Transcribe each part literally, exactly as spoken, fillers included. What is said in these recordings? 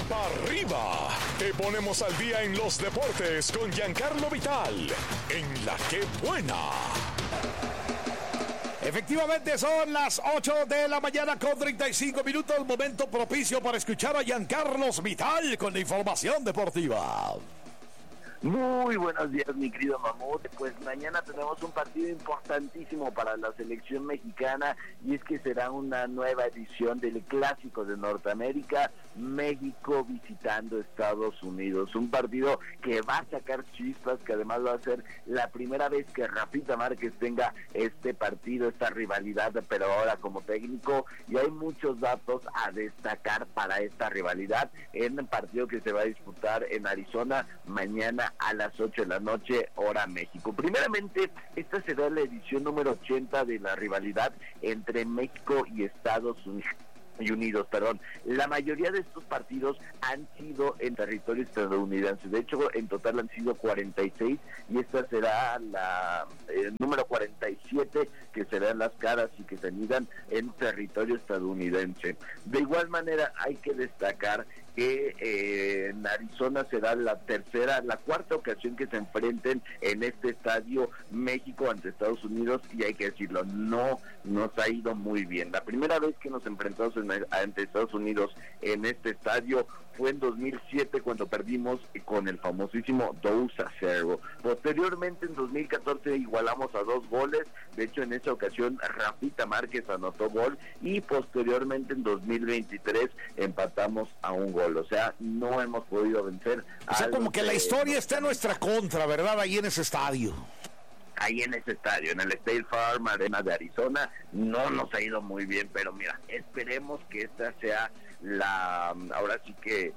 para arriba. Te ponemos al día en los deportes con Giancarlo Vital, en La Que Buena. Efectivamente son las ocho de la mañana con treinta y cinco minutos, momento propicio para escuchar a Giancarlo Vital con la información deportiva. Muy buenos días, mi querido Mamut. Pues mañana tenemos un partido importantísimo para la selección mexicana, y es que será una nueva edición del Clásico de Norteamérica, México visitando Estados Unidos. Un partido que va a sacar chispas, que además va a ser la primera vez que Rafita Márquez tenga este partido, esta rivalidad, pero ahora como técnico, y hay muchos datos a destacar para esta rivalidad en el partido que se va a disputar en Arizona mañana a las ocho de la noche, hora México. Primeramente, esta será la edición número ochenta de la rivalidad entre México y Estados Unidos. Unidos, perdón. La mayoría de estos partidos han sido en territorio estadounidense. De hecho, en total han sido cuarenta y seis, y esta será la eh, número cuarenta y siete, que serán las caras y que se midan en territorio estadounidense. De igual manera, hay que destacar que eh, en Arizona será la tercera, la cuarta ocasión que se enfrenten en este estadio México ante Estados Unidos, y hay que decirlo, no nos ha ido muy bien. La primera vez que nos enfrentamos en, ante Estados Unidos en este estadio fue en dos mil siete, cuando perdimos con el famosísimo dos a cero. Posteriormente, en dos mil catorce, igualamos a dos goles. De hecho, en esa ocasión Rafita Márquez anotó gol, y posteriormente en dos mil veintitrés empatamos a un gol. O sea, no hemos podido vencer. O sea, como que la historia no, está en nuestra contra, ¿verdad? Ahí en ese estadio. Ahí en ese estadio, en el State Farm Arena de Arizona, no nos ha ido muy bien, pero mira, esperemos que esta sea la, ahora sí que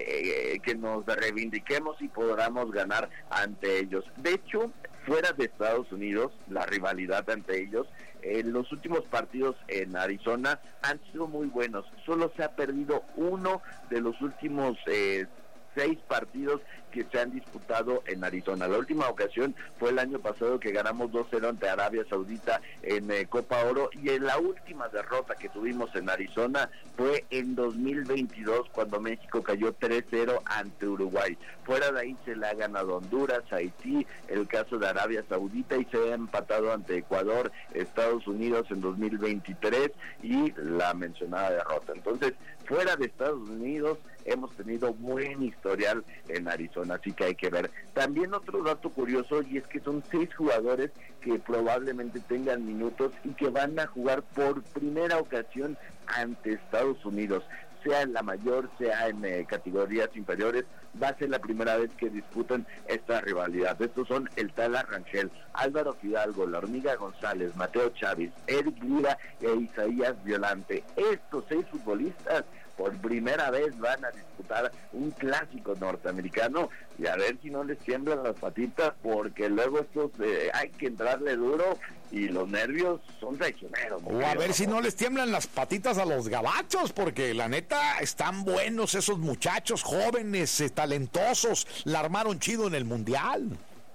eh, que nos reivindiquemos y podamos ganar ante ellos. De hecho, fuera de Estados Unidos, la rivalidad ante ellos, en los últimos partidos en Arizona han sido muy buenos. Solo se ha perdido uno de los últimos eh, seis partidos que se han disputado en Arizona. La última ocasión fue el año pasado, que ganamos dos cero ante Arabia Saudita en eh, Copa Oro, y en la última derrota que tuvimos en Arizona fue en dos mil veintidós, cuando México cayó tres cero ante Uruguay. Fuera de ahí se le ha ganado Honduras, Haití, el caso de Arabia Saudita, y se ha empatado ante Ecuador, Estados Unidos en dos mil veintitrés, y la mencionada derrota. Entonces, fuera de Estados Unidos hemos tenido buen historial en Arizona, así que hay que ver. También otro dato curioso, y es que son seis jugadores que probablemente tengan minutos y que van a jugar por primera ocasión ante Estados Unidos, sea en la mayor, sea en eh, categorías inferiores. Va a ser la primera vez que disputan esta rivalidad. Estos son el Tala Rangel, Álvaro Fidalgo, La Hormiga González, Mateo Chávez, Eric Lira e Isaías Violante. Estos seis futbolistas por primera vez van a disputar un clásico norteamericano, y a ver si no les tiemblan las patitas, porque luego estos eh, hay que entrarle duro, y los nervios son traicioneros. O a ver si no les tiemblan las patitas a los gabachos, porque la neta están buenos esos muchachos jóvenes, eh, talentosos, la armaron chido en el Mundial.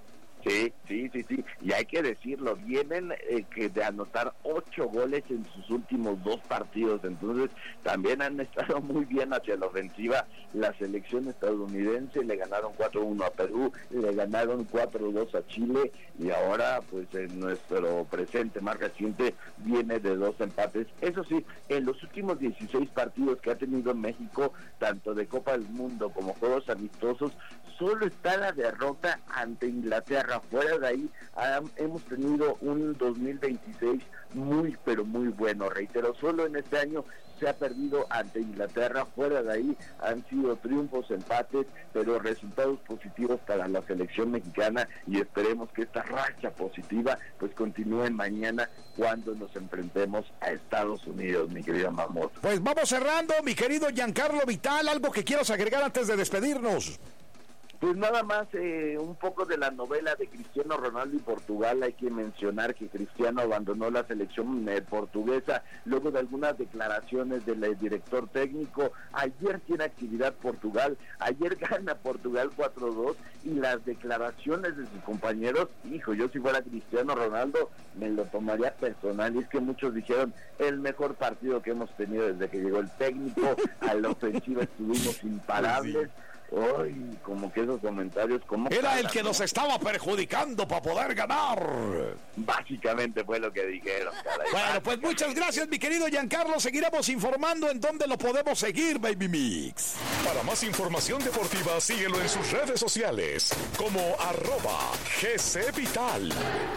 Sí, sí, sí, sí, y hay que decirlo, vienen eh, que de anotar ocho goles en sus últimos dos partidos, entonces también han estado muy bien hacia la ofensiva. La selección estadounidense le ganaron cuatro uno a Perú, le ganaron cuatro dos a Chile, y ahora pues en nuestro presente más reciente viene de dos empates. Eso sí, en los últimos dieciséis partidos que ha tenido México, tanto de Copa del Mundo como juegos amistosos, solo está la derrota ante Inglaterra. Fuera de ahí um, hemos tenido un dos mil veintiséis muy pero muy bueno. Reitero, solo en este año se ha perdido ante Inglaterra. Fuera de ahí han sido triunfos, empates, pero resultados positivos para la selección mexicana, y esperemos que esta racha positiva pues continúe mañana cuando nos enfrentemos a Estados Unidos, mi querida Mamot. Pues vamos cerrando, mi querido Giancarlo Vital, algo que quieras agregar antes de despedirnos. Pues nada más eh, un poco de la novela de Cristiano Ronaldo y Portugal. Hay que mencionar que Cristiano abandonó la selección eh, portuguesa luego de algunas declaraciones del eh, director técnico. Ayer tiene actividad Portugal, ayer gana Portugal cuatro dos, y las declaraciones de sus compañeros, hijo, yo si fuera Cristiano Ronaldo me lo tomaría personal. Y es que muchos dijeron, el mejor partido que hemos tenido desde que llegó el técnico, a la ofensiva estuvimos imparables. Ay, como que esos comentarios como era calan, el que ¿no? nos estaba perjudicando para poder ganar. Básicamente fue lo que dijeron, caray. Bueno, pues muchas gracias, mi querido Giancarlo. Seguiremos informando en dónde lo podemos seguir, Baby Mix. Para más información deportiva, síguelo en sus redes sociales como arroba G C Vital.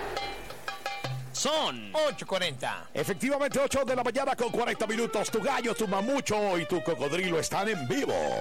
Son ocho cuarenta. Efectivamente, ocho de la mañana con cuarenta minutos. Tu gallo, tu mamucho y tu cocodrilo están en vivo.